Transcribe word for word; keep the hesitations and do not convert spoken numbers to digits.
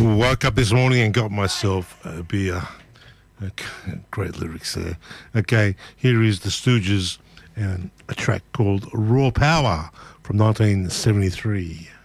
Woke up this morning and got myself a beer. Okay, great lyrics there. Okay, here is the Stooges and a track called Raw Power from nineteen seventy-three.